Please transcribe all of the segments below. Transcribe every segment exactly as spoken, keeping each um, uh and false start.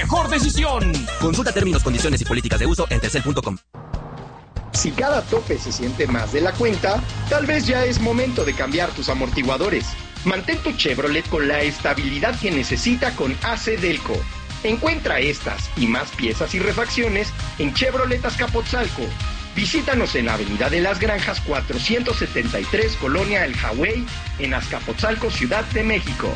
mejor decisión. Consulta términos, condiciones y políticas de uso en telcel punto com. Si cada tope se siente más de la cuenta, tal vez ya es momento de cambiar tus amortiguadores. Mantén tu Chevrolet con la estabilidad que necesita con A C Delco. Encuentra estas y más piezas y refacciones en Chevrolet Azcapotzalco. Visítanos en la Avenida de las Granjas cuatrocientos setenta y tres, Colonia El Hawái, en Azcapotzalco, Ciudad de México.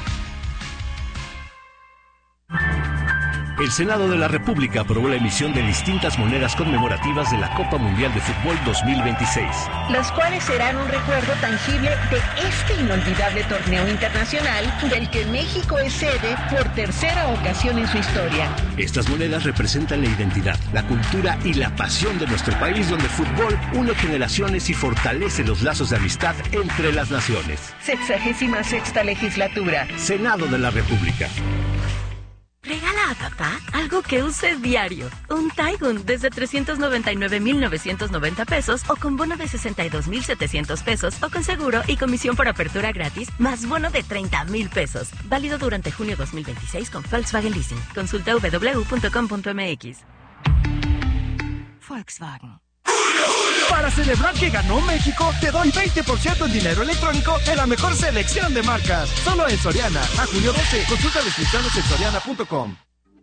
El Senado de la República aprobó la emisión de distintas monedas conmemorativas de la Copa Mundial de Fútbol dos mil veintiséis. Las cuales serán un recuerdo tangible de este inolvidable torneo internacional del que México es sede por tercera ocasión en su historia. Estas monedas representan la identidad, la cultura y la pasión de nuestro país, donde el fútbol une generaciones y fortalece los lazos de amistad entre las naciones. Sexagésima sexta legislatura. Senado de la República. Regala a papá algo que use diario. Un Taigun desde trescientos noventa y nueve mil novecientos noventa pesos o con bono de sesenta y dos mil setecientos pesos o con seguro y comisión por apertura gratis más bono de treinta mil pesos. Válido durante junio dos mil veintiséis con Volkswagen Leasing. Consulta doble u doble u doble u punto com punto m x. Volkswagen. Para celebrar que ganó México, te doy veinte por ciento en dinero electrónico en la mejor selección de marcas. Solo en Soriana. A junio doce. Consulta restricciones en soriana punto com.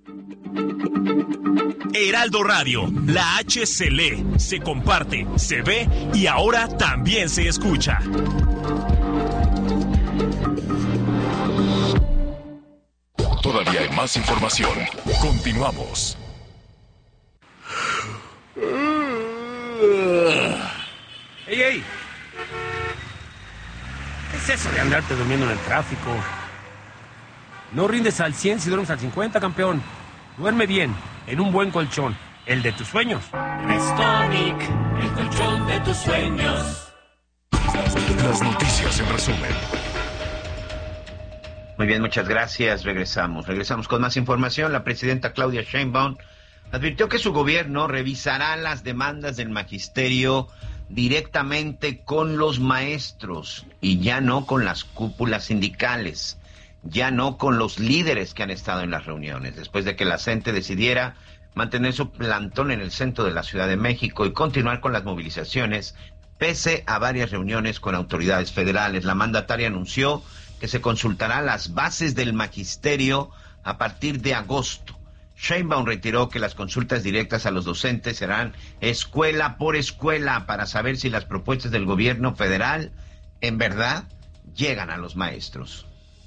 Heraldo Radio, la H se lee, se comparte, se ve y ahora también se escucha. Todavía hay más información. Continuamos. ¡Ey, ey! ¿Qué es eso de andarte durmiendo en el tráfico? No rindes al cien si duermes al cincuenta, campeón. Duerme bien, en un buen colchón, el de tus sueños. Restonic, el colchón de tus sueños. Las noticias en resumen. Muy bien, muchas gracias. Regresamos. Regresamos con más información. La presidenta Claudia Sheinbaum advirtió que su gobierno revisará las demandas del magisterio directamente con los maestros y ya no con las cúpulas sindicales, ya no con los líderes que han estado en las reuniones, después de que la C E N T E decidiera mantener su plantón en el centro de la Ciudad de México y continuar con las movilizaciones, pese a varias reuniones con autoridades federales. La mandataria anunció que se consultará las bases del magisterio a partir de agosto. Sheinbaum reiteró que las consultas directas a los docentes serán escuela por escuela para saber si las propuestas del gobierno federal en verdad llegan a los maestros.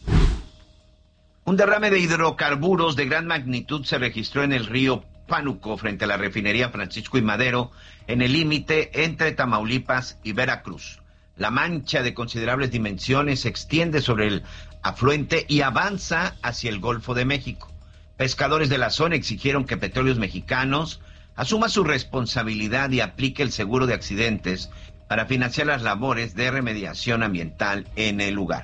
Un derrame de hidrocarburos de gran magnitud se registró en el río Pánuco frente a la refinería Francisco y Madero en el límite entre Tamaulipas y Veracruz. La mancha de considerables dimensiones se extiende sobre el afluente y avanza hacia el Golfo de México. Pescadores de la zona exigieron que Petróleos Mexicanos asuma su responsabilidad y aplique el seguro de accidentes para financiar las labores de remediación ambiental en el lugar.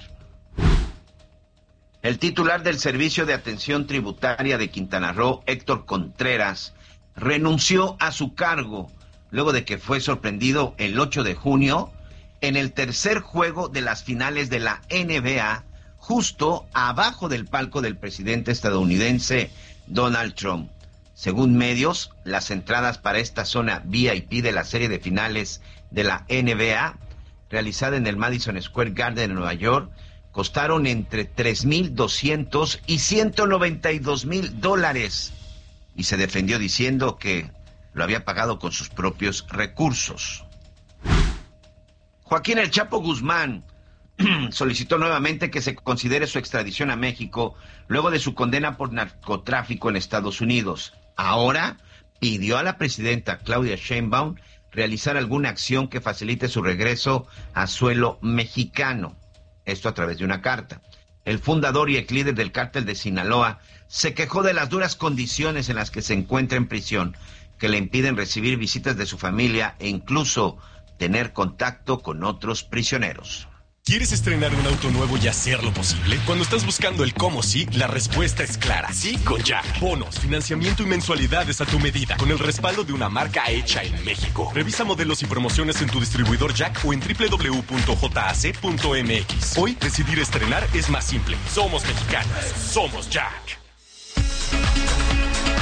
El titular del Servicio de Atención Tributaria de Quintana Roo, Héctor Contreras, renunció a su cargo luego de que fue sorprendido el ocho de junio en el tercer juego de las finales de la N B A, justo abajo del palco del presidente estadounidense Donald Trump. Según medios, las entradas para esta zona V I P de la serie de finales de la N B A, realizada en el Madison Square Garden en Nueva York, costaron entre tres mil doscientos y ciento noventa y dos mil dólares. Y se defendió diciendo que lo había pagado con sus propios recursos. Joaquín El Chapo Guzmán solicitó nuevamente que se considere su extradición a México luego de su condena por narcotráfico en Estados Unidos. Ahora pidió a la presidenta Claudia Sheinbaum realizar alguna acción que facilite su regreso a suelo mexicano. Esto a través de una carta. El fundador y ex líder del cártel de Sinaloa se quejó de las duras condiciones en las que se encuentra en prisión, que le impiden recibir visitas de su familia e incluso tener contacto con otros prisioneros. ¿Quieres estrenar un auto nuevo y hacerlo posible? Cuando estás buscando el cómo sí, la respuesta es clara. Sí con Jack. Bonos, financiamiento y mensualidades a tu medida, con el respaldo de una marca hecha en México. Revisa modelos y promociones en tu distribuidor Jack o en doble u doble u doble u punto jac punto m x. Hoy, decidir estrenar es más simple. Somos mexicanos. Somos Jack.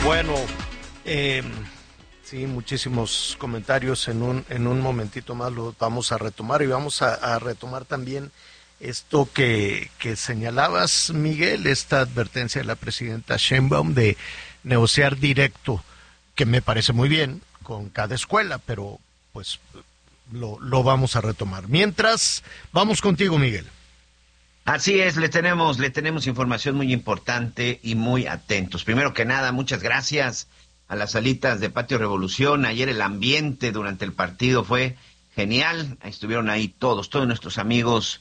Bueno, eh, sí, muchísimos comentarios. En un en un momentito más los vamos a retomar y vamos a, a retomar también esto que, que señalabas, Miguel, esta advertencia de la presidenta Sheinbaum de negociar directo, que me parece muy bien, con cada escuela, pero pues lo, lo vamos a retomar. Mientras, vamos contigo, Miguel. Así es, le tenemos, le tenemos información muy importante y muy atentos. Primero que nada, muchas gracias a las salitas de Patio Revolución. Ayer el ambiente durante el partido fue genial. Estuvieron ahí todos, todos nuestros amigos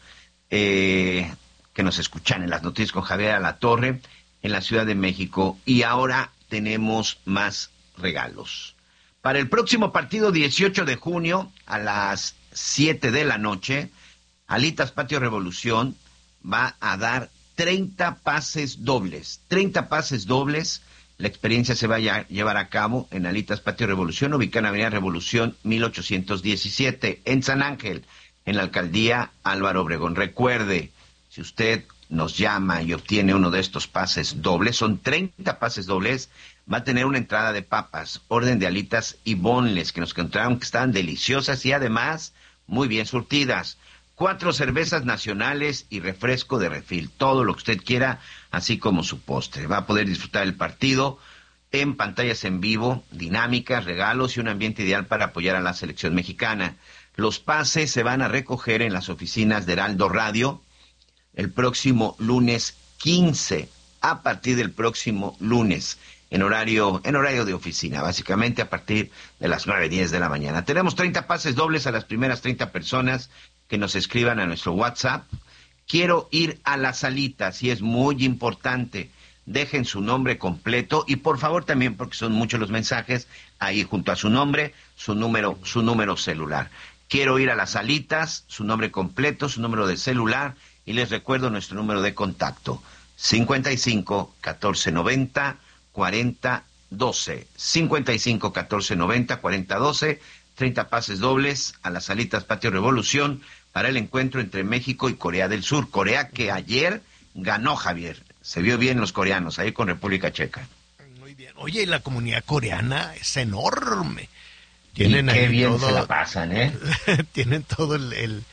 eh, que nos escuchan en las noticias con Javier Alatorre en la Ciudad de México. Y ahora tenemos más regalos. Para el próximo partido, dieciocho de junio, a las siete de la noche, Alitas Patio Revolución va a dar treinta pases dobles. treinta pases dobles. La experiencia se va a llevar a cabo en Alitas Patio Revolución, ubicada en Avenida Revolución mil ochocientos diecisiete, en San Ángel, en la Alcaldía Álvaro Obregón. Recuerde, si usted nos llama y obtiene uno de estos pases dobles, son treinta pases dobles, va a tener una entrada de papas, orden de alitas y bonles, que nos contaron que estaban deliciosas y además muy bien surtidas. Cuatro cervezas nacionales y refresco de refil, todo lo que usted quiera, así como su postre. Va a poder disfrutar el partido en pantallas en vivo, dinámicas, regalos y un ambiente ideal para apoyar a la selección mexicana. Los pases se van a recoger en las oficinas de Heraldo Radio el próximo lunes quince, a partir del próximo lunes, en horario, en horario de oficina, básicamente a partir de las nueve, diez de la mañana. Tenemos treinta pases dobles a las primeras treinta personas que nos escriban a nuestro WhatsApp. Quiero ir a las alitas, y es muy importante. Dejen su nombre completo y por favor también, porque son muchos los mensajes, ahí junto a su nombre, su número, su número celular. Quiero ir a las alitas, su nombre completo, su número de celular, y les recuerdo nuestro número de contacto, cincuenta y cinco, catorce noventa, cuarenta doce, cincuenta y cinco, catorce noventa, cuarenta doce, treinta pases dobles a las alitas Patio Revolución para el encuentro entre México y Corea del Sur. Corea que ayer ganó, Javier. Se vio bien los coreanos ahí con República Checa. Muy bien. Oye, la comunidad coreana es enorme. Tienen y qué ahí bien todo, se la pasan, ¿eh? Tienen todo el, el,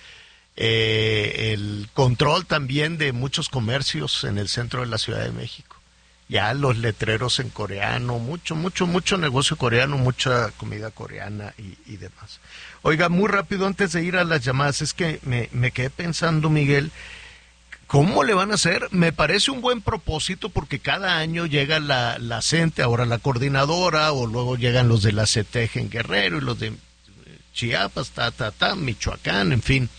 eh, el control también de muchos comercios en el centro de la Ciudad de México. Ya los letreros en coreano, mucho, mucho, mucho negocio coreano, mucha comida coreana y, y demás. Oiga, muy rápido antes de ir a las llamadas, es que me, me quedé pensando, Miguel, ¿cómo le van a hacer? Me parece un buen propósito porque cada año llega la, la CENTE, ahora la coordinadora, o luego llegan los de la CETEG en Guerrero y los de Chiapas, ta, ta, ta, Michoacán, en fin.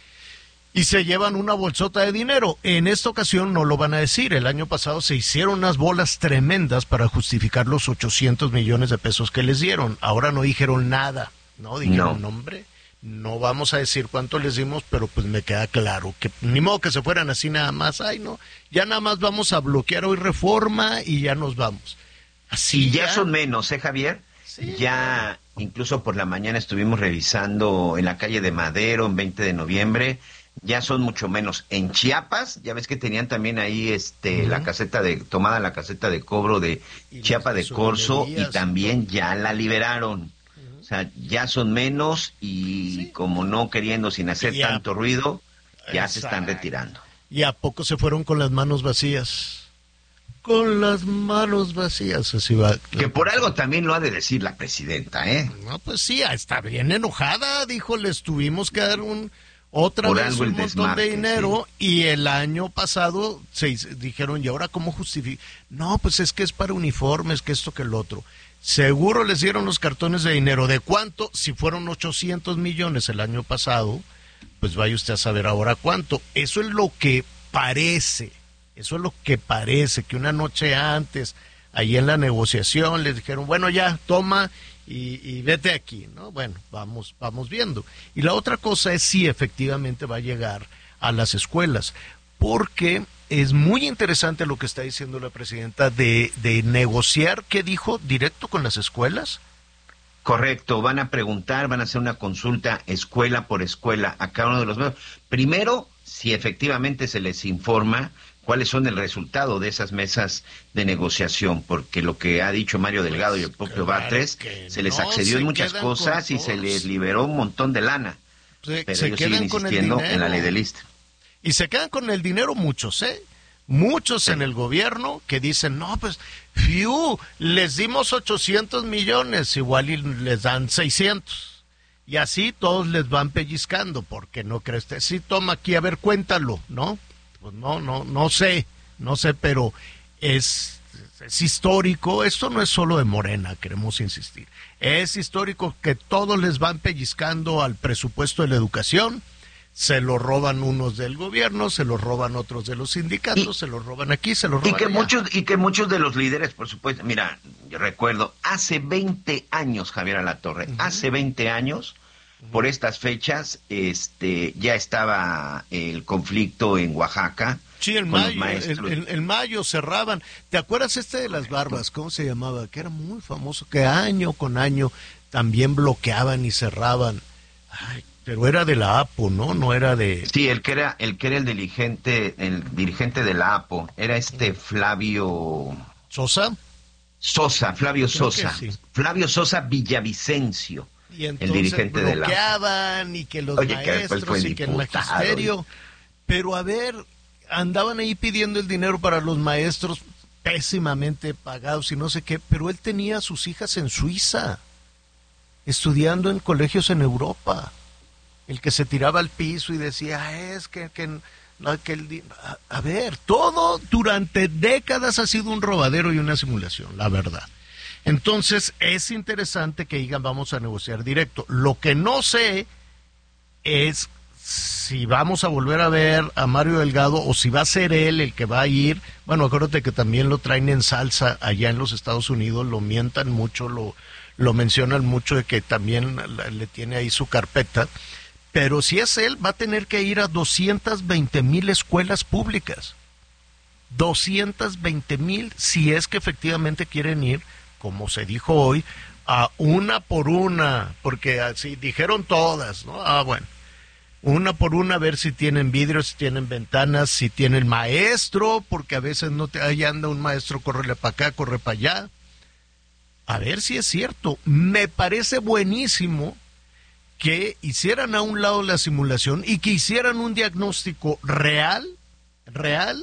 Y se llevan una bolsota de dinero. En esta ocasión no lo van a decir. El año pasado se hicieron unas bolas tremendas para justificar los ochocientos millones de pesos que les dieron. Ahora no dijeron nada, ¿no? Dijeron, no. hombre, no vamos a decir cuánto les dimos, pero pues me queda claro que ni modo que se fueran así nada más. Ay, no, ya nada más vamos a bloquear hoy Reforma y ya nos vamos. Así y ya, ya son menos, ¿eh, Javier? Sí. Ya, incluso por la mañana estuvimos revisando en la calle de Madero, en veinte de noviembre, ya son mucho menos. En Chiapas, ya ves que tenían también ahí este uh-huh. la caseta de, tomada la caseta de cobro de Chiapa de Corzo, y también ya la liberaron. Uh-huh. O sea, ya son menos y sí. como no queriendo sin hacer ya. tanto ruido, ya Exacto. se están retirando. ¿Y a poco se fueron con las manos vacías? Con las manos vacías, así va. Que por algo también lo ha de decir la presidenta, ¿eh? No, pues sí, está bien enojada, dijo, les tuvimos que dar un... Otra Por vez un montón desmarque, de dinero, sí. y el año pasado se dijeron, ¿y ahora cómo justifica? No, pues es que es para uniformes, que esto, que el otro. Seguro les dieron los cartones de dinero. ¿De cuánto? Si fueron ochocientos millones el año pasado, pues vaya usted a saber ahora cuánto. Eso es lo que parece, eso es lo que parece, que una noche antes, ahí en la negociación, les dijeron, bueno, ya, toma... Y, y vete aquí, ¿no? Bueno, vamos, vamos viendo. Y la otra cosa es si efectivamente va a llegar a las escuelas, porque es muy interesante lo que está diciendo la presidenta de, de negociar, ¿qué dijo? ¿Directo con las escuelas? Correcto, van a preguntar, van a hacer una consulta escuela por escuela a cada uno de los medios. Primero, si efectivamente se les informa cuáles son el resultado de esas mesas de negociación, porque lo que ha dicho Mario Delgado y el propio claro Batres, se les no, accedió se en muchas cosas y se les liberó un montón de lana. Se, pero se ellos quedan siguen con el insistiendo dinero. en la ley del ISSSTE. Y se quedan con el dinero muchos, ¿eh? Muchos Sí. en el gobierno que dicen, no, pues, fiu, les dimos ochocientos millones, igual y les dan seiscientos. Y así todos les van pellizcando, porque no crees, sí, toma aquí, a ver, cuéntalo, ¿no? Pues no, no, no sé, no sé, pero es, es histórico, esto no es solo de Morena, queremos insistir, es histórico que todos les van pellizcando al presupuesto de la educación. Se lo roban unos del gobierno, se lo roban otros de los sindicatos, y, se lo roban aquí, se lo roban y que allá. muchos y que muchos de los líderes, por supuesto, mira, yo recuerdo hace veinte años, Javier Alatorre, uh-huh. hace veinte años, uh-huh. por estas fechas, este, ya estaba el conflicto en Oaxaca. Sí, en mayo, el, el, el mayo cerraban. ¿Te acuerdas este de las barbas? ¿Cómo se llamaba? Que era muy famoso, que año con año también bloqueaban y cerraban. Ay, pero era de la A P O, ¿no? No era de... Sí, el que era el que era el dirigente, el dirigente de la A P O, era este Flavio... ¿Sosa? Sosa, Flavio Creo Sosa. Sí. Flavio Sosa Villavicencio, y el dirigente de la A P O. Bloqueaban y que los Oye, maestros que y que el magisterio... Pero a ver, andaban ahí pidiendo el dinero para los maestros pésimamente pagados y no sé qué, pero él tenía a sus hijas en Suiza, estudiando en colegios en Europa. El que se tiraba al piso y decía, ah, es que, que, no, que el... A, a ver, todo durante décadas ha sido un robadero y una simulación, la verdad. Entonces, es interesante que digan, vamos a negociar directo. Lo que no sé es si vamos a volver a ver a Mario Delgado o si va a ser él el que va a ir. Bueno, acuérdate que también lo traen en salsa allá en los Estados Unidos, lo mientan mucho, lo, lo mencionan mucho, de que también le tiene ahí su carpeta. Pero si es él, va a tener que ir a doscientas veinte mil escuelas públicas. doscientas veinte mil, si es que efectivamente quieren ir, como se dijo hoy, a una por una, porque así dijeron todas, ¿no? Ah, bueno, una por una, a ver si tienen vidrios, si tienen ventanas, si tienen maestro, porque a veces no te, ahí anda un maestro, córrele para acá, corre para allá. A ver si es cierto. Me parece buenísimo que hicieran a un lado la simulación y que hicieran un diagnóstico real, real,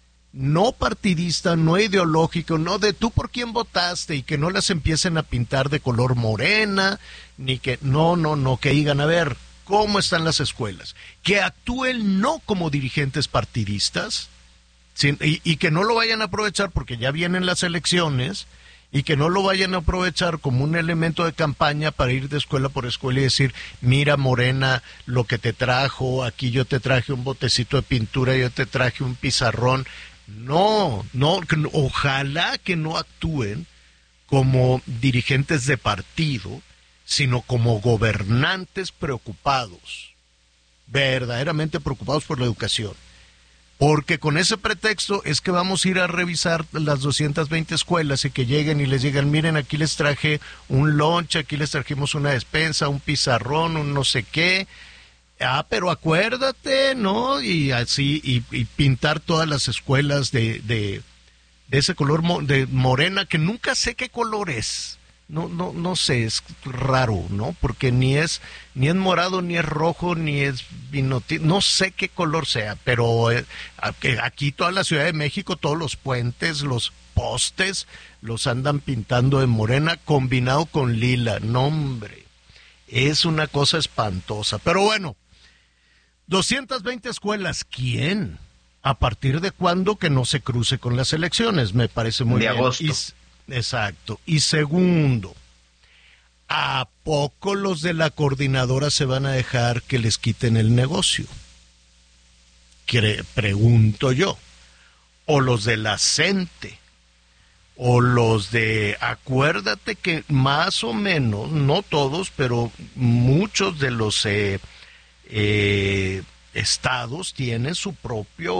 no partidista, no ideológico, no de tú por quién votaste, y que no las empiecen a pintar de color morena, ni que, no, no, no, que digan, a ver, ¿cómo están las escuelas? Que actúen no como dirigentes partidistas, sin, y, y que no lo vayan a aprovechar porque ya vienen las elecciones, y que no lo vayan a aprovechar como un elemento de campaña para ir de escuela por escuela y decir, mira Morena, lo que te trajo, aquí yo te traje un botecito de pintura, yo te traje un pizarrón. No, no, ojalá que no actúen como dirigentes de partido, sino como gobernantes preocupados, verdaderamente preocupados por la educación. Porque con ese pretexto es que vamos a ir a revisar las doscientas veinte escuelas y que lleguen y les digan, miren, aquí les traje un lunch, aquí les trajimos una despensa, un pizarrón, un no sé qué. Ah, pero acuérdate, ¿no? Y así, y, y pintar todas las escuelas de, de, de ese color mo, de morena, que nunca sé qué color es. No, no, no sé, es raro, ¿no? Porque ni es, ni es morado, ni es rojo, ni es vino tinto, no sé qué color sea, pero eh, aquí toda la Ciudad de México, todos los puentes, los postes, los andan pintando de morena combinado con lila. No, hombre, es una cosa espantosa. Pero bueno, doscientas veinte escuelas, ¿quién? ¿A partir de cuándo que no se cruce con las elecciones? Me parece muy bien. De agosto. Y, exacto. Y segundo, ¿a poco los de la coordinadora se van a dejar que les quiten el negocio? Cre- pregunto yo. O los de la CENTE, o los de, acuérdate que más o menos, no todos, pero muchos de los eh, eh, estados tienen su propio...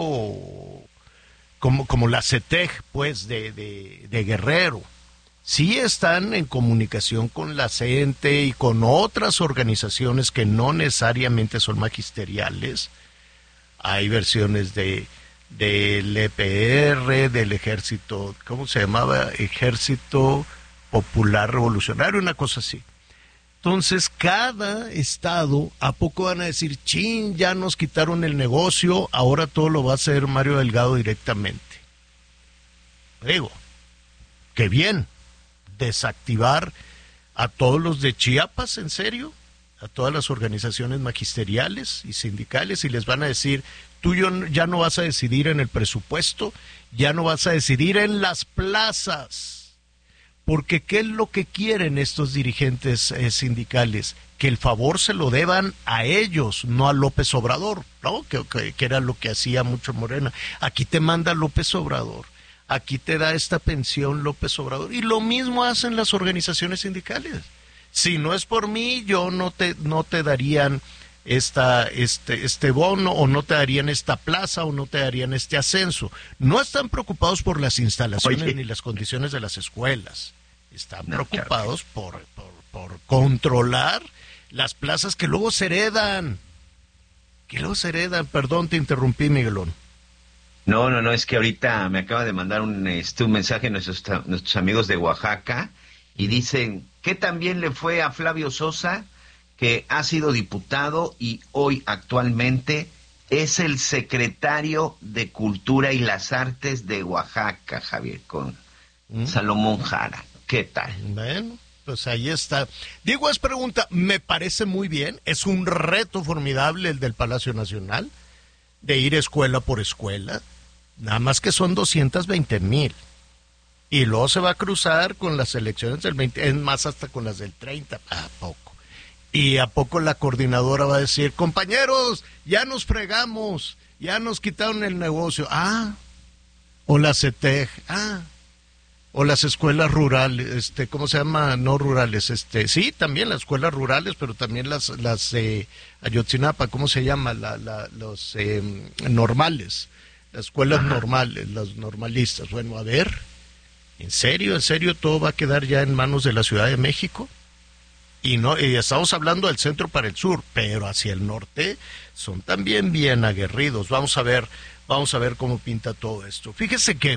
Como, como la CETEG, pues, de, de, de Guerrero. Sí están en comunicación con la CENTE y con otras organizaciones que no necesariamente son magisteriales. Hay versiones de del E P R, del ejército, ¿cómo se llamaba? Ejército Popular Revolucionario, una cosa así. Entonces, cada estado, ¿a poco van a decir, chin, ya nos quitaron el negocio, ahora todo lo va a hacer Mario Delgado directamente? Digo, qué bien, desactivar a todos los de Chiapas, ¿en serio? A todas las organizaciones magisteriales y sindicales, y les van a decir, tú ya no vas a decidir en el presupuesto, ya no vas a decidir en las plazas. Porque ¿qué es lo que quieren estos dirigentes eh, sindicales? Que el favor se lo deban a ellos, no a López Obrador, ¿no? Que, que, que era lo que hacía mucho Morena. Aquí te manda López Obrador, aquí te da esta pensión López Obrador, y lo mismo hacen las organizaciones sindicales. Si no es por mí, yo no te, no te darían esta, este, este bono, o no te darían esta plaza, o no te darían este ascenso. No están preocupados por las instalaciones Oye. ni las condiciones de las escuelas. Están no, preocupados claro. por, por, por controlar las plazas que luego se heredan. Que luego se heredan. Perdón, te interrumpí, Miguelón. No, no, no, es que ahorita me acaba de mandar un, este, un mensaje a nuestros, nuestros amigos de Oaxaca, y dicen, ¿qué también le fue a Flavio Sosa, que ha sido diputado y hoy actualmente es el secretario de Cultura y las Artes de Oaxaca, Javier, con ¿Mm? Salomón Jara? ¿Qué tal? Bueno, pues ahí está. Diego, es pregunta, me parece muy bien, es un reto formidable el del Palacio Nacional, de ir escuela por escuela, nada más que son doscientos veinte mil. Y luego se va a cruzar con las elecciones del veinte, es más, hasta con las del treinta, ¿a poco? Y a poco la coordinadora va a decir, compañeros, ya nos fregamos, ya nos quitaron el negocio. Ah, o la C E T E G, ah, o las escuelas rurales, este, ¿cómo se llama? No rurales, este, sí, también las escuelas rurales, pero también las, las eh, Ayotzinapa, ¿cómo se llama? La, la, los eh, normales, las escuelas Ajá. normales, las normalistas. Bueno, a ver, ¿en serio, en serio todo va a quedar ya en manos de la Ciudad de México? Y no, y estamos hablando del centro para el sur, pero hacia el norte son también bien aguerridos. Vamos a ver, vamos a ver cómo pinta todo esto. Fíjese que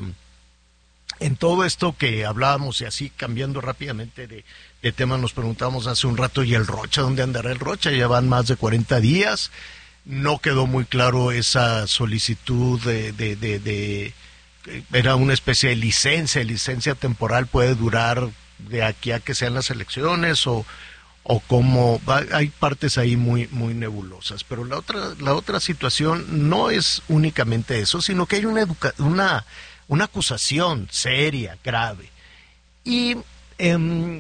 en todo esto que hablábamos, y así cambiando rápidamente de, de tema, nos preguntábamos hace un rato, ¿y el Rocha? ¿Dónde andará el Rocha? Ya van más de cuarenta días, no quedó muy claro esa solicitud de, de, de, de era una especie de licencia, licencia temporal, puede durar de aquí a que sean las elecciones, o, o como, hay partes ahí muy, muy nebulosas, pero la otra, la otra situación no es únicamente eso, sino que hay una educa- una una acusación seria, grave. Y eh,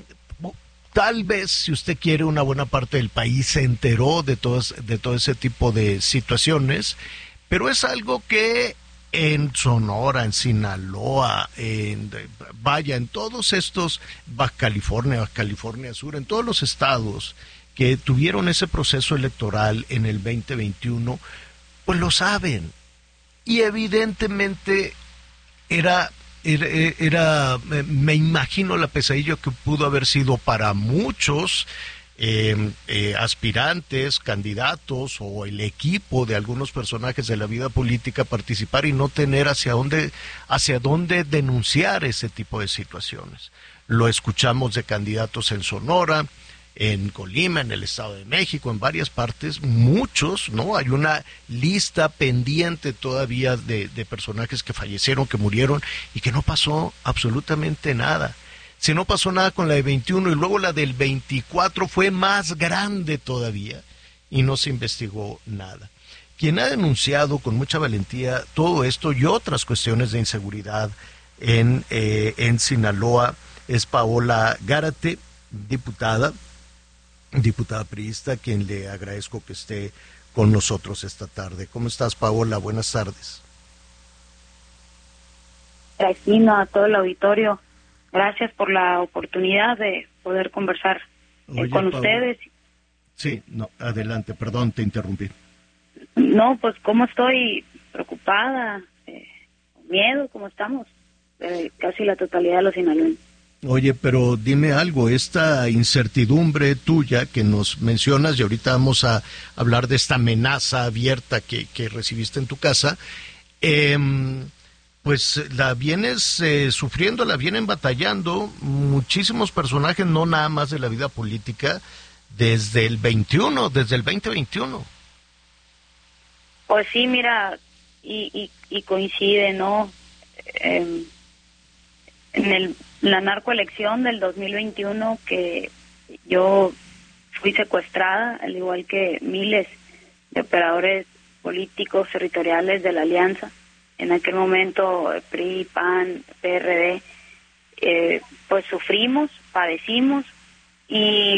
tal vez, si usted quiere, una buena parte del país se enteró de, todos, de todo ese tipo de situaciones, pero es algo que en Sonora, en Sinaloa, en, vaya, en todos estos, Baja California, Baja California Sur, en todos los estados que tuvieron ese proceso electoral en el veinte veintiuno, pues lo saben. Y evidentemente Era, era, era, me imagino la pesadilla que pudo haber sido para muchos eh, eh, aspirantes, candidatos o el equipo de algunos personajes de la vida política participar y no tener hacia dónde, hacia dónde denunciar ese tipo de situaciones. Lo escuchamos de candidatos en Sonora, en Colima, en el Estado de México, en varias partes, muchos, ¿no? Hay una lista pendiente todavía de, de personajes que fallecieron, que murieron, y que no pasó absolutamente nada. Si no pasó nada con la de veintiuno, y luego la del veinticuatro fue más grande todavía, y no se investigó nada. Quien ha denunciado con mucha valentía todo esto y otras cuestiones de inseguridad en, eh, en Sinaloa es Paola Gárate, diputada, diputada priista, quien le agradezco que esté con nosotros esta tarde. ¿Cómo estás, Paola? Buenas tardes. Trajino, a todo el auditorio, gracias por la oportunidad de poder conversar eh, Oye, con Paola, ustedes. Sí, no, adelante, perdón, te interrumpí. No, pues cómo estoy preocupada, eh, miedo, cómo estamos, eh, casi la totalidad de los sinaloenses. Oye, pero dime algo, esta incertidumbre tuya que nos mencionas, y ahorita vamos a hablar de esta amenaza abierta que, que recibiste en tu casa, eh, pues la vienes eh, sufriendo, la vienen batallando muchísimos personajes, no nada más de la vida política, desde el veintiuno, desde el veinte veintiuno. Pues sí, mira, y, y, y coincide, ¿no? Eh, en el, la narcoelección del dos mil veintiuno, que yo fui secuestrada, al igual que miles de operadores políticos territoriales de la Alianza. En aquel momento, P R I, P A N, P R D, eh, pues sufrimos, padecimos, y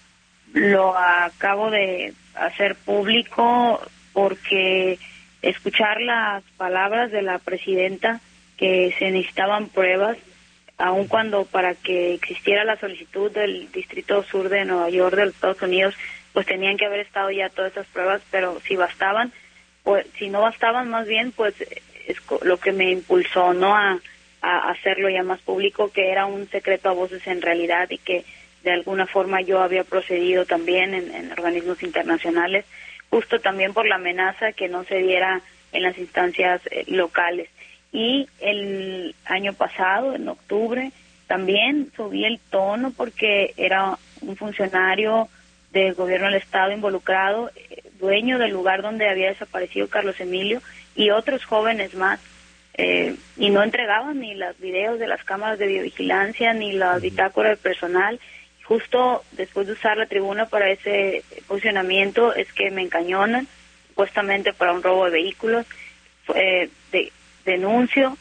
lo acabo de hacer público porque escuchar las palabras de la presidenta, que se necesitaban pruebas, aun cuando para que existiera la solicitud del Distrito Sur de Nueva York de los Estados Unidos, pues tenían que haber estado ya todas esas pruebas, pero si bastaban, pues si no bastaban más bien, pues es lo que me impulsó, ¿no?, a, a hacerlo ya más público, que era un secreto a voces en realidad, y que de alguna forma yo había procedido también en, en organismos internacionales, justo también por la amenaza que no se diera en las instancias eh, locales. Y el año pasado, en octubre, también subí el tono porque era un funcionario del gobierno del Estado involucrado, eh, dueño del lugar donde había desaparecido Carlos Emilio, y otros jóvenes más, eh, y no entregaban ni los videos de las cámaras de videovigilancia, ni la bitácora del personal. Justo después de usar la tribuna para ese posicionamiento es que me encañonan, supuestamente para un robo de vehículos, eh, de, denuncio,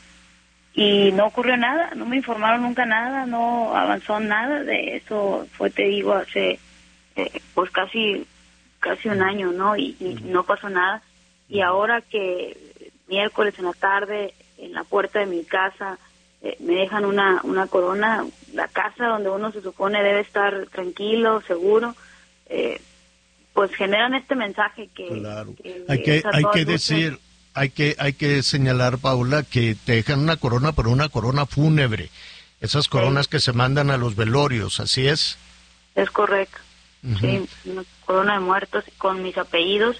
y no ocurrió nada, no me informaron nunca nada, no avanzó nada de eso. Fue, te digo, hace eh, pues casi casi un año, ¿no? Y, y no pasó nada. Y ahora que miércoles en la tarde, en la puerta de mi casa, eh, me dejan una una corona, la casa donde uno se supone debe estar tranquilo, seguro, eh, pues generan este mensaje que... Claro. que hay que, hay que decir, hay que, hay que señalar, Paula, que te dejan una corona, pero una corona fúnebre. Esas coronas sí, que se mandan a los velorios, ¿así es? Es correcto. Uh-huh. Sí, una corona de muertos con mis apellidos.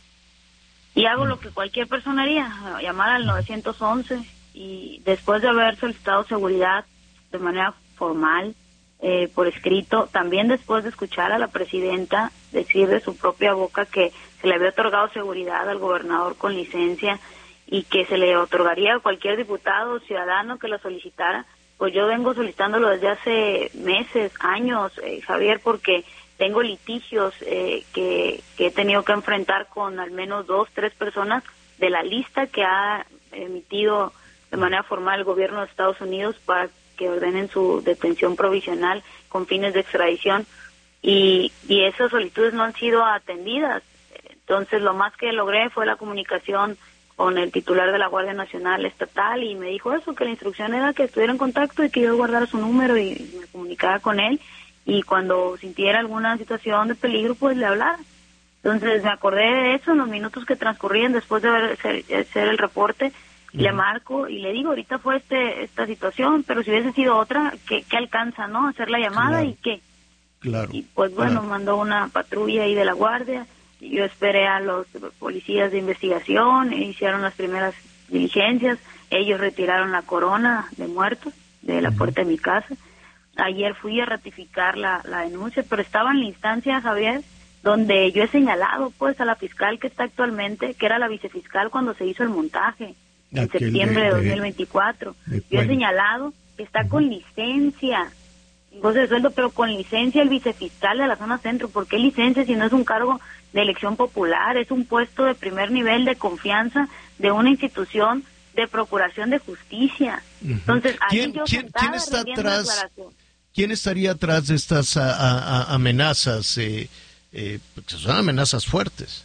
Y hago uh-huh. lo que cualquier persona haría, llamar al nueve once, y después de haber solicitado seguridad de manera formal, eh, por escrito, también después de escuchar a la presidenta decir de su propia boca que se le había otorgado seguridad al gobernador con licencia y que se le otorgaría a cualquier diputado o ciudadano que la solicitara, pues yo vengo solicitándolo desde hace meses, años, eh, Javier, porque tengo litigios eh, que, que he tenido que enfrentar con al menos dos, tres personas de la lista que ha emitido de manera formal el gobierno de Estados Unidos para que ordenen su detención provisional con fines de extradición, y, y esas solicitudes no han sido atendidas. Entonces lo más que logré fue la comunicación con el titular de la Guardia Nacional Estatal, y me dijo eso, que la instrucción era que estuviera en contacto y que yo guardara su número y me comunicara con él, y cuando sintiera alguna situación de peligro pues le hablara. Entonces me acordé de eso en los minutos que transcurrían después de ver, hacer, hacer el reporte. Le marco y le digo, ahorita fue este esta situación, pero si hubiese sido otra, ¿qué, qué alcanza, no? Hacer la llamada, claro. ¿Y qué? Claro. Y pues bueno, claro. Mandó una patrulla ahí de la Guardia, y yo esperé a los policías de investigación, e hicieron las primeras diligencias, ellos retiraron la corona de muertos de la uh-huh. puerta de mi casa. Ayer fui a ratificar la, la denuncia, pero estaba en la instancia, Javier, donde yo he señalado pues a la fiscal que está actualmente, que era la vicefiscal cuando se hizo el montaje. En Aquel septiembre de, de dos mil veinticuatro. De Yo he señalado que está uh-huh. con licencia, goce de sueldo, pero con licencia el vicefiscal de la zona centro. ¿Por qué licencia si no es un cargo de elección popular? Es un puesto de primer nivel de confianza de una institución de procuración de justicia. Uh-huh. Entonces, ahí ¿Quién, yo ¿quién, ¿quién está atrás? ¿Quién estaría atrás de estas a, a, a amenazas? Eh, eh, porque son amenazas fuertes.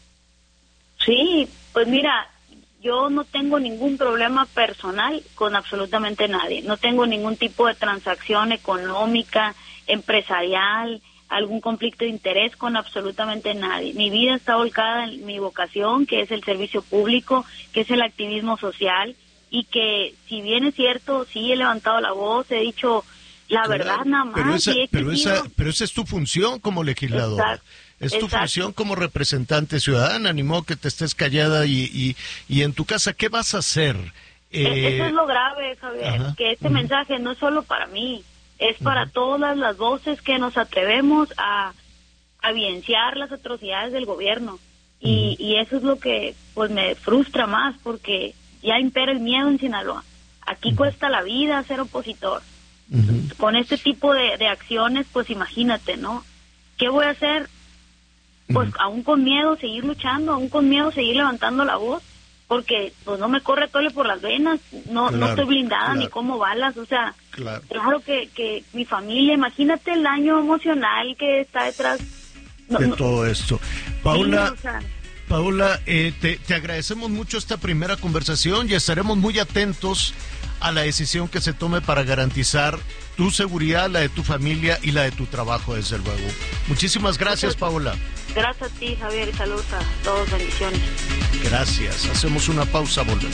Sí, pues mira, yo no tengo ningún problema personal con absolutamente nadie. No tengo ningún tipo de transacción económica, empresarial, algún conflicto de interés con absolutamente nadie. Mi vida está volcada en mi vocación, que es el servicio público, que es el activismo social, y que si bien es cierto, sí he levantado la voz, he dicho la claro, verdad nada más. Pero esa, y he pero, esa, pero esa es tu función como legisladora. Exacto. Es Exacto. tu función como representante ciudadana, ni modo que te estés callada y, y, y en tu casa, ¿qué vas a hacer? Eh, Eso es lo grave, Javier, ajá. que este uh-huh. mensaje no es solo para mí, es para uh-huh. todas las voces que nos atrevemos a, a evidenciar las atrocidades del gobierno. Y, uh-huh. y eso es lo que pues me frustra más, porque ya impera el miedo en Sinaloa. Aquí uh-huh. cuesta la vida ser opositor. Uh-huh. Con este tipo de, de acciones, pues imagínate, ¿no? ¿Qué voy a hacer? Pues uh-huh. aún con miedo seguir luchando, aún con miedo seguir levantando la voz, porque pues no me corre tole por las venas, no claro, no estoy blindada claro. ni como balas, o sea, claro, claro que, que mi familia, imagínate el daño emocional que está detrás no, de no, todo esto. Paula, sí, o sea, Paula, eh, te, te agradecemos mucho esta primera conversación y estaremos muy atentos a la decisión que se tome para garantizar tu seguridad, la de tu familia y la de tu trabajo, desde luego. Muchísimas gracias, Muchas, Paula. Gracias a ti, Javier, y saludos a todos, bendiciones. Gracias. Hacemos una pausa, volvemos.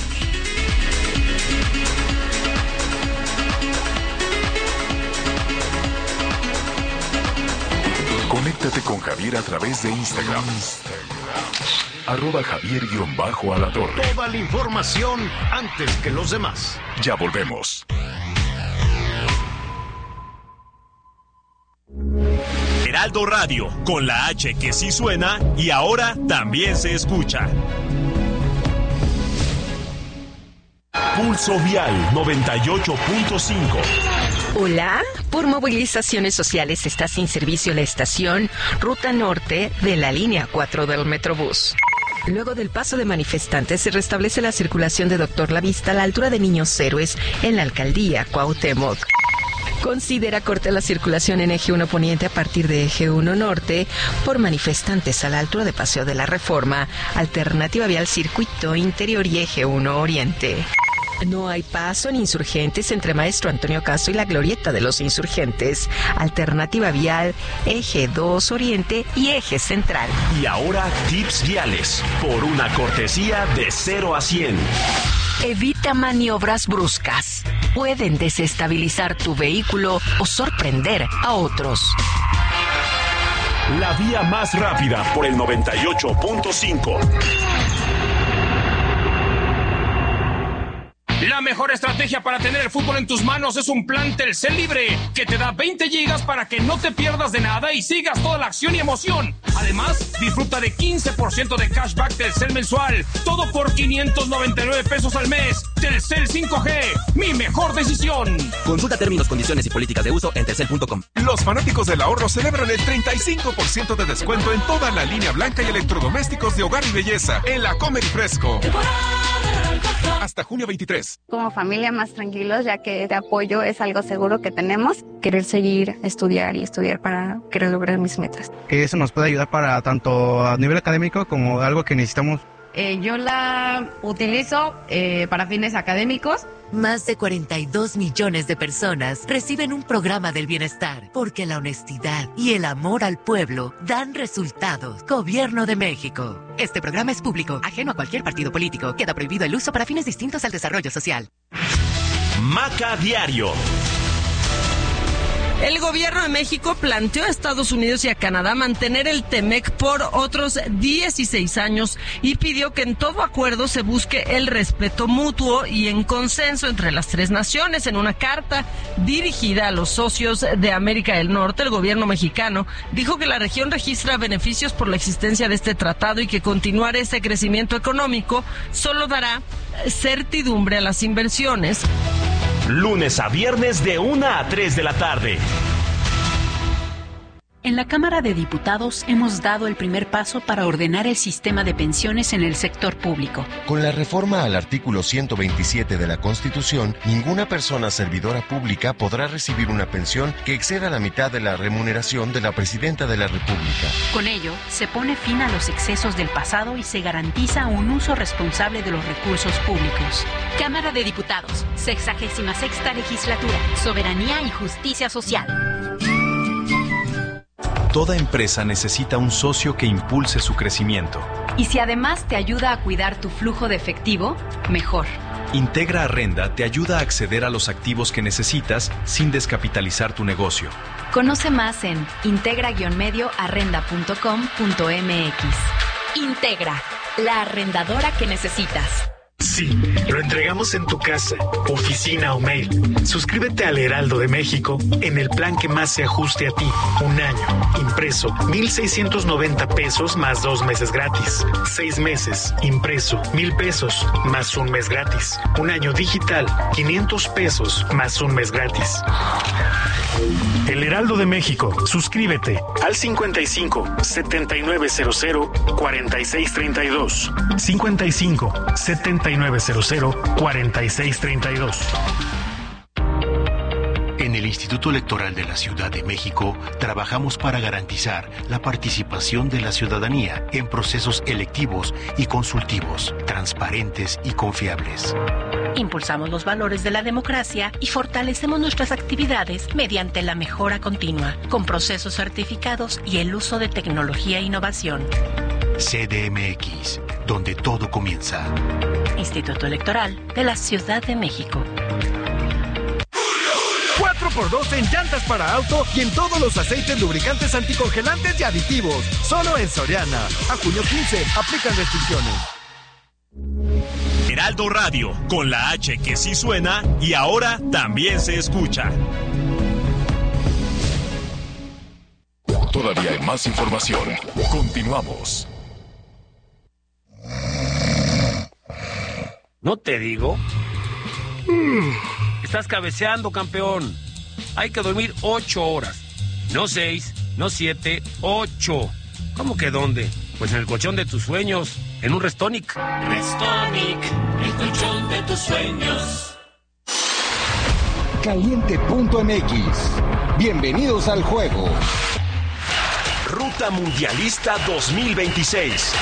Conéctate con Javier a través de Instagram. Arroba Javier-Alatorre. Toda la información antes que los demás. Ya volvemos. Heraldo Radio, con la H que sí suena y ahora también se escucha. Pulso Vial noventa y ocho punto cinco. Hola, por movilizaciones sociales está sin servicio la estación Ruta Norte de la línea cuatro del Metrobús. Luego del paso de manifestantes se restablece la circulación de Doctor Lavista a la altura de Niños Héroes en la alcaldía Cuauhtémoc. Considera corte la circulación en Eje uno Poniente a partir de Eje uno Norte por manifestantes a la altura de Paseo de la Reforma, alternativa vial Circuito Interior y Eje uno Oriente. No hay paso en Insurgentes entre Maestro Antonio Caso y la Glorieta de los Insurgentes, alternativa vial Eje dos Oriente y Eje Central. Y ahora tips viales por una cortesía de cero a cien. Evita maniobras bruscas. Pueden desestabilizar tu vehículo o sorprender a otros. La vía más rápida por el noventa y ocho punto cinco. La mejor estrategia para tener el fútbol en tus manos es un plan Telcel Libre que te da veinte gigas para que no te pierdas de nada y sigas toda la acción y emoción. Además, disfruta de quince por ciento de cashback Telcel mensual. Todo por quinientos noventa y nueve pesos al mes. Telcel cinco G, mi mejor decisión. Consulta términos, condiciones y políticas de uso en telcel punto com. Los fanáticos del ahorro celebran el treinta y cinco por ciento de descuento en toda la línea blanca y electrodomésticos de hogar y belleza en la Comer y Fresco. Hasta junio veintitrés. Como familia más tranquilos, ya que este apoyo es algo seguro que tenemos. Querer seguir, estudiar y estudiar para querer lograr mis metas. Que eso nos puede ayudar para tanto a nivel académico como algo que necesitamos. Eh, yo la utilizo eh, para fines académicos. Más de cuarenta y dos millones de personas reciben un programa del bienestar porque la honestidad y el amor al pueblo dan resultados. Gobierno de México. Este programa es público, ajeno a cualquier partido político. Queda prohibido el uso para fines distintos al desarrollo social. Maca Diario. El gobierno de México planteó a Estados Unidos y a Canadá mantener el TEMEC por otros dieciséis años y pidió que en todo acuerdo se busque el respeto mutuo y en consenso entre las tres naciones. En una carta dirigida a los socios de América del Norte, el gobierno mexicano dijo que la región registra beneficios por la existencia de este tratado y que continuar ese crecimiento económico solo dará certidumbre a las inversiones. Lunes a viernes de una a tres de la tarde. En la Cámara de Diputados hemos dado el primer paso para ordenar el sistema de pensiones en el sector público. Con la reforma al artículo ciento veintisiete de la Constitución, ninguna persona servidora pública podrá recibir una pensión que exceda la mitad de la remuneración de la Presidenta de la República. Con ello, se pone fin a los excesos del pasado y se garantiza un uso responsable de los recursos públicos. Cámara de Diputados, sexagésima sexta legislatura, soberanía y justicia social. Toda empresa necesita un socio que impulse su crecimiento. Y si además te ayuda a cuidar tu flujo de efectivo, mejor. Integra Arrenda te ayuda a acceder a los activos que necesitas sin descapitalizar tu negocio. Conoce más en integra guion medio arrenda punto com punto m x. Integra, la arrendadora que necesitas. Sí, lo entregamos en tu casa, oficina o mail. Suscríbete al Heraldo de México en el plan que más se ajuste a ti. Un año, impreso, mil seiscientos noventa pesos más dos meses gratis. Seis meses, impreso, mil pesos más un mes gratis. Un año digital, quinientos pesos más un mes gratis. El Heraldo de México, suscríbete al cincuenta y cinco, setenta y nueve cero cero, cuarenta y seis treinta y dos. cincuenta y cinco, setenta y nueve cero cero, cuarenta y seis treinta y dos. En el Instituto Electoral de la Ciudad de México trabajamos para garantizar la participación de la ciudadanía en procesos electivos y consultivos, transparentes y confiables. Impulsamos los valores de la democracia y fortalecemos nuestras actividades mediante la mejora continua, con procesos certificados y el uso de tecnología e innovación. C D M X, donde todo comienza. Instituto Electoral de la Ciudad de México. cuatro por dos en llantas para auto y en todos los aceites lubricantes anticongelantes y aditivos. Solo en Soriana. A junio quince, aplican restricciones. Heraldo Radio, con la H que sí suena y ahora también se escucha. Todavía hay más información. Continuamos. ¿No te digo? Mm, estás cabeceando, campeón. Hay que dormir ocho horas. No seis, no siete, ocho. ¿Cómo que dónde? Pues en el colchón de tus sueños, en un Restonic. Restonic, el colchón de tus sueños. Caliente punto m x. Bienvenidos al juego. Ruta Mundialista dos mil veintiséis.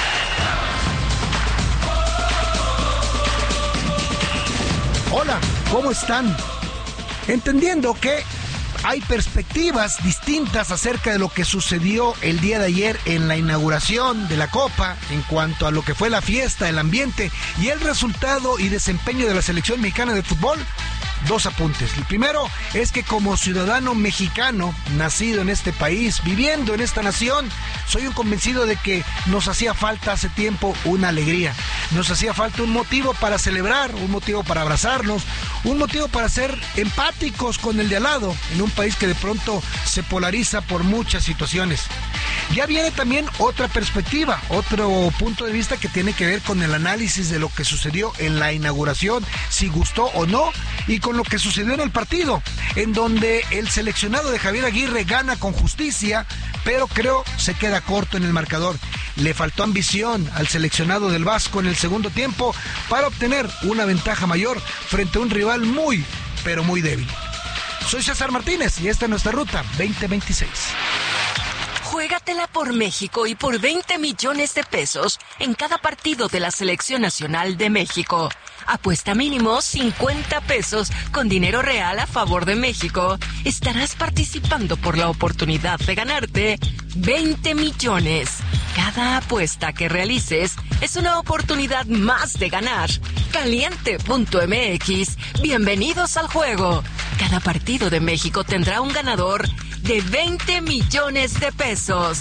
Hola, ¿cómo están? Entendiendo que hay perspectivas distintas acerca de lo que sucedió el día de ayer en la inauguración de la Copa, en cuanto a lo que fue la fiesta, el ambiente y el resultado y desempeño de la selección mexicana de fútbol. Dos apuntes. El primero es que como ciudadano mexicano, nacido en este país, viviendo en esta nación, soy un convencido de que nos hacía falta hace tiempo una alegría. Nos hacía falta un motivo para celebrar, un motivo para abrazarnos, un motivo para ser empáticos con el de al lado, en un país que de pronto se polariza por muchas situaciones. Ya viene también otra perspectiva, otro punto de vista que tiene que ver con el análisis de lo que sucedió en la inauguración, si gustó o no, y con lo que sucedió en el partido, en donde el seleccionado de Javier Aguirre gana con justicia, pero creo se queda corto en el marcador. Le faltó ambición al seleccionado del Vasco en el segundo tiempo para obtener una ventaja mayor frente a un rival muy, pero muy débil. Soy César Martínez y esta es nuestra Ruta veinte veintiséis. Juégatela por México y por veinte millones de pesos en cada partido de la Selección Nacional de México. Apuesta mínimo cincuenta pesos con dinero real a favor de México. Estarás participando por la oportunidad de ganarte veinte millones. Cada apuesta que realices es una oportunidad más de ganar. Caliente punto m x. Bienvenidos al juego. Cada partido de México tendrá un ganador de veinte millones de pesos.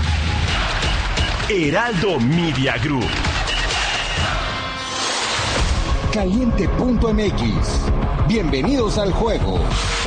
Heraldo Media Group. Caliente punto m x. Bienvenidos al juego.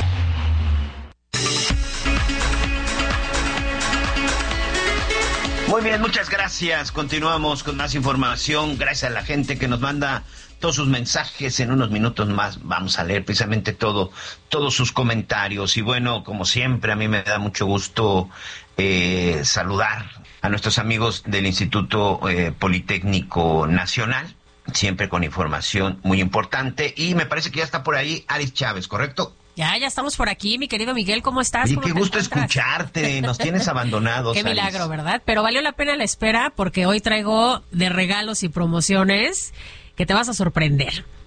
Muy bien, muchas gracias. Continuamos con más información. Gracias a la gente que nos manda todos sus mensajes. En unos minutos más vamos a leer precisamente todo, todos sus comentarios. Y bueno, como siempre, a mí me da mucho gusto eh, saludar a nuestros amigos del Instituto eh, Politécnico Nacional, siempre con información muy importante. Y me parece que ya está por ahí Aris Chávez, ¿correcto? Ya, ya estamos por aquí, mi querido Miguel, ¿cómo estás? Y ¿Cómo qué gusto escucharte, nos tienes abandonados. Qué milagro, Aris. ¿verdad? Pero valió la pena la espera porque hoy traigo de regalos y promociones que te vas a sorprender.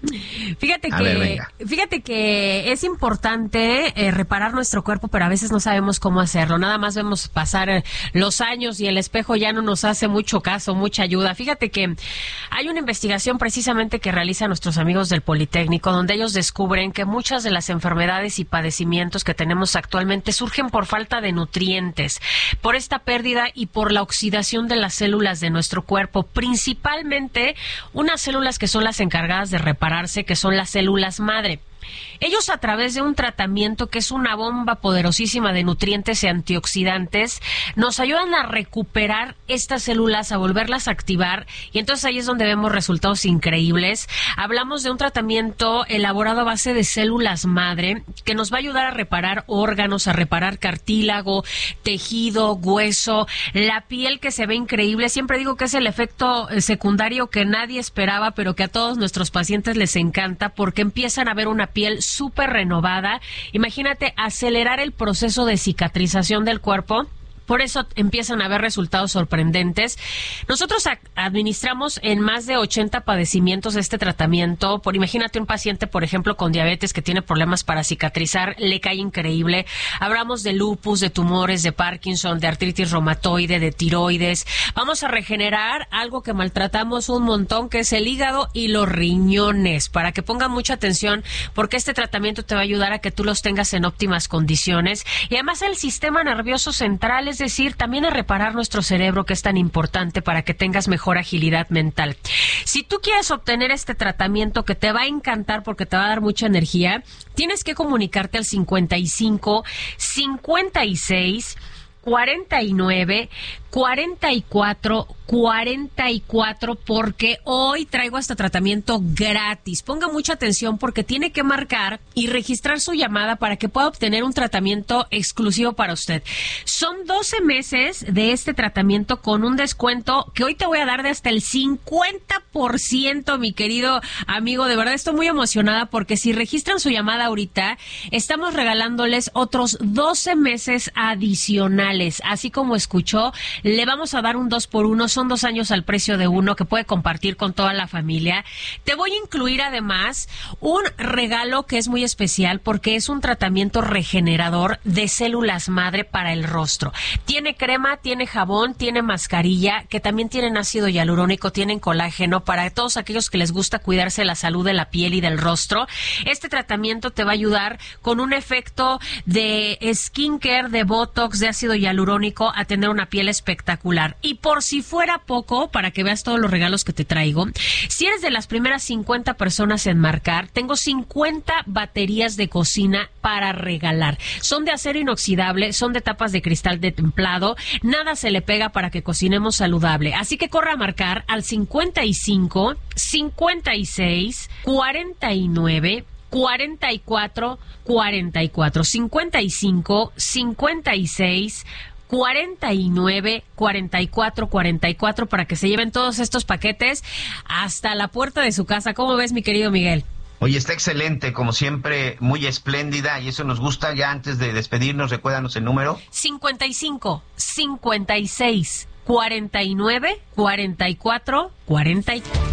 Fíjate A que, ver, fíjate que es importante eh, reparar nuestro cuerpo, pero a veces no sabemos cómo hacerlo. Nada más vemos pasar eh, los años y el espejo ya no nos hace mucho caso, mucha ayuda. Fíjate que hay una investigación precisamente que realizan nuestros amigos del Politécnico, donde ellos descubren que muchas de las enfermedades y padecimientos que tenemos actualmente surgen por falta de nutrientes, por esta pérdida y por la oxidación de las células de nuestro cuerpo, principalmente unas células que son las encargadas de repararse, que son las células madre. Ellos, a través de un tratamiento que es una bomba poderosísima de nutrientes y antioxidantes, nos ayudan a recuperar estas células, a volverlas a activar, y entonces ahí es donde vemos resultados increíbles. Hablamos de un tratamiento elaborado a base de células madre que nos va a ayudar a reparar órganos, a reparar cartílago, tejido, hueso, la piel, que se ve increíble. Siempre digo que es el efecto secundario que nadie esperaba, pero que a todos nuestros pacientes les encanta, porque empiezan a ver una piel súper renovada. Imagínate acelerar el proceso de cicatrización del cuerpo. Por eso empiezan a haber resultados sorprendentes. Nosotros administramos en más de ochenta padecimientos este tratamiento. Por imagínate un paciente, por ejemplo, con diabetes que tiene problemas para cicatrizar, le cae increíble. Hablamos de lupus, de tumores, de Parkinson, de artritis reumatoide, de tiroides. Vamos a regenerar algo que maltratamos un montón, que es el hígado y los riñones, para que pongan mucha atención, porque este tratamiento te va a ayudar a que tú los tengas en óptimas condiciones. Y además el sistema nervioso central, es decir, también a reparar nuestro cerebro, que es tan importante para que tengas mejor agilidad mental. Si tú quieres obtener este tratamiento, que te va a encantar porque te va a dar mucha energía, tienes que comunicarte al cincuenta y cinco, cincuenta y seis, cuarenta y nueve, cuarenta y cuatro, cuarenta y cuatro, porque hoy traigo este tratamiento gratis. Ponga mucha atención, porque tiene que marcar y registrar su llamada para que pueda obtener un tratamiento exclusivo para usted. Son doce meses de este tratamiento con un descuento que hoy te voy a dar de hasta el cincuenta por ciento, mi querido amigo. De verdad estoy muy emocionada, porque si registran su llamada ahorita, estamos regalándoles otros doce meses adicionales. Así como escuchó, le vamos a dar un dos por uno, son dos años al precio de uno, que puede compartir con toda la familia. Te voy a incluir además un regalo que es muy especial, porque es un tratamiento regenerador de células madre para el rostro. Tiene crema, tiene jabón, tiene mascarilla, que también tienen ácido hialurónico, tienen colágeno, para todos aquellos que les gusta cuidarse la salud de la piel y del rostro. Este tratamiento te va a ayudar con un efecto de skincare, de botox, de ácido hialurónico, a tener una piel espectacular. Espectacular. Y por si fuera poco, para que veas todos los regalos que te traigo, si eres de las primeras cincuenta personas en marcar, tengo cincuenta baterías de cocina para regalar. Son de acero inoxidable, son de tapas de cristal de templado, nada se le pega, para que cocinemos saludable. Así que corre a marcar al cincuenta y cinco, cincuenta y seis, cuarenta y nueve, cuarenta y cuatro, cuarenta y cuatro, cincuenta y cinco, cincuenta y seis, cuarenta y nueve, cuarenta y cuatro, cuarenta y cuatro, para que se lleven todos estos paquetes hasta la puerta de su casa. ¿Cómo ves, mi querido Miguel? Oye, está excelente, como siempre, muy espléndida, y eso nos gusta. Ya antes de despedirnos, recuérdanos el número. cincuenta y cinco, cincuenta y seis, cuarenta y nueve, cuarenta y cuatro, cuarenta y cuatro.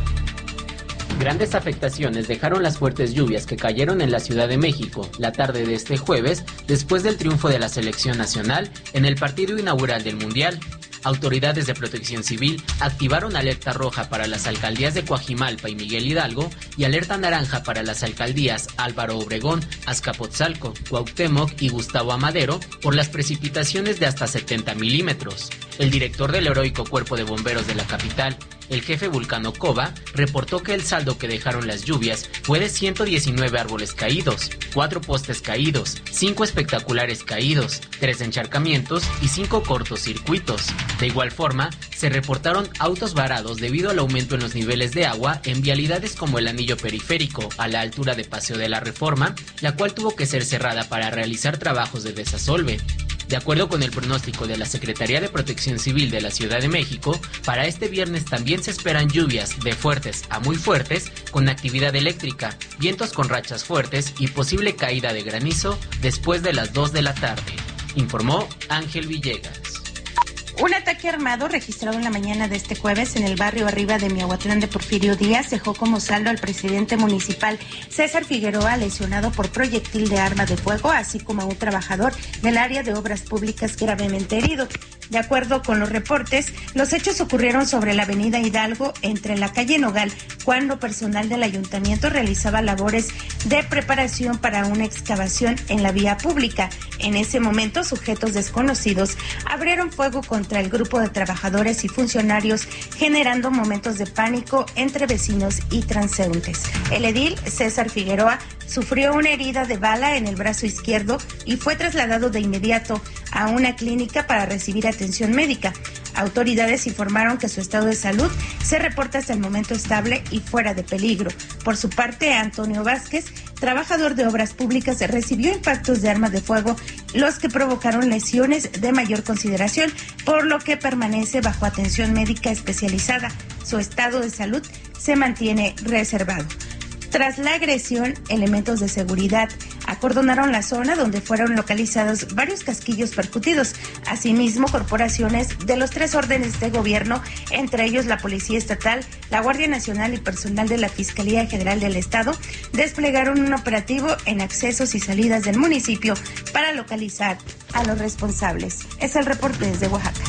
Grandes afectaciones dejaron las fuertes lluvias que cayeron en la Ciudad de México la tarde de este jueves, después del triunfo de la selección nacional en el partido inaugural del Mundial. Autoridades de Protección Civil activaron alerta roja para las alcaldías de Coajimalpa y Miguel Hidalgo y alerta naranja para las alcaldías Álvaro Obregón, Azcapotzalco, Cuauhtémoc y Gustavo Amadero por las precipitaciones de hasta setenta milímetros. El director del heroico Cuerpo de Bomberos de la capital, el jefe Vulcano Cova, reportó que el saldo que dejaron las lluvias fue de ciento diecinueve árboles caídos, cuatro postes caídos, cinco espectaculares caídos, tres encharcamientos y cinco cortocircuitos. De igual forma, se reportaron autos varados debido al aumento en los niveles de agua en vialidades como el anillo periférico a la altura de Paseo de la Reforma, la cual tuvo que ser cerrada para realizar trabajos de desasolve. De acuerdo con el pronóstico de la Secretaría de Protección Civil de la Ciudad de México, para este viernes también se esperan lluvias de fuertes a muy fuertes con actividad eléctrica, vientos con rachas fuertes y posible caída de granizo después de las dos de la tarde, informó Ángel Villegas. Un ataque armado registrado en la mañana de este jueves en el barrio Arriba de Miahuatlán de Porfirio Díaz dejó como saldo al presidente municipal César Figueroa lesionado por proyectil de arma de fuego, así como a un trabajador del área de obras públicas gravemente herido. De acuerdo con los reportes, los hechos ocurrieron sobre la avenida Hidalgo entre la calle Nogal, cuando personal del ayuntamiento realizaba labores de preparación para una excavación en la vía pública. En ese momento, sujetos desconocidos abrieron fuego contra el grupo de trabajadores y funcionarios, generando momentos de pánico entre vecinos y transeúntes. El edil César Figueroa sufrió una herida de bala en el brazo izquierdo y fue trasladado de inmediato a una clínica para recibir atención médica. Autoridades informaron que su estado de salud se reporta hasta el momento estable y fuera de peligro. Por su parte, Antonio Vázquez, trabajador de obras públicas, recibió impactos de armas de fuego, los que provocaron lesiones de mayor consideración, por lo que permanece bajo atención médica especializada. Su estado de salud se mantiene reservado. Tras la agresión, elementos de seguridad acordonaron la zona donde fueron localizados varios casquillos percutidos. Asimismo, corporaciones de los tres órdenes de gobierno, entre ellos la Policía Estatal, la Guardia Nacional y personal de la Fiscalía General del Estado, desplegaron un operativo en accesos y salidas del municipio para localizar a los responsables. Es el reporte desde Oaxaca.